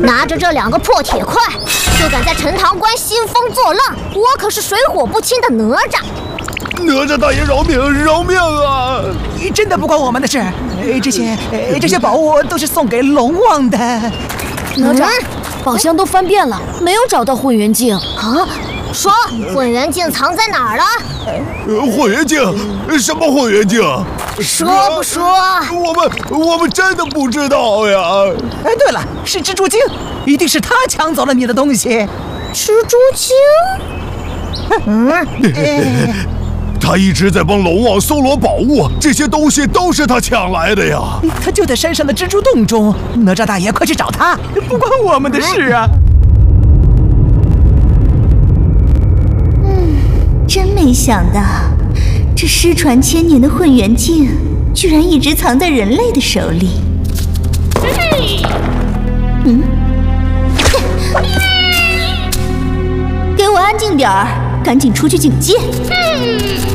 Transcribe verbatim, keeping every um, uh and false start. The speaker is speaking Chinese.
拿着这两个破铁块，就敢在陈塘关兴风作浪，我可是水火不侵的哪吒。 哪吒大爷饶命，饶命啊！ 真的不关我们的事，这些这些宝物都是送给龙王的。 哪吒，宝箱都翻遍了，没有找到混元镜啊！说混元镜藏在哪儿了？ 混元镜？什么混元镜？ 说不说？ 我们我们真的不知道呀！ 哎，对了，是蜘蛛精，一定是他抢走了你的东西。 蜘蛛精？ 嗯。哎他一直在帮龙王搜罗宝物，这些东西都是他抢来的呀。 他就在山上的蜘蛛洞中，哪吒大爷，快去找他，不关我们的事啊。 嗯，真没想到，这失传千年的混元镜，居然一直藏在人类的手里。嗯，给我安静点儿，赶紧出去警戒。